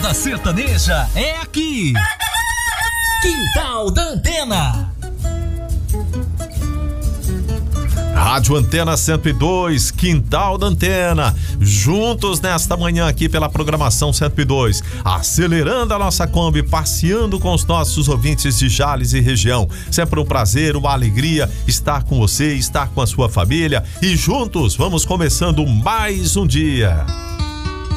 Dupla sertaneja é aqui. Quintal da Antena. Rádio Antena 102, Quintal da Antena, juntos nesta manhã aqui pela programação 102, acelerando a nossa Kombi, passeando com os nossos ouvintes de Jales e região. Sempre um prazer, uma alegria estar com você, estar com a sua família e juntos vamos começando mais um dia.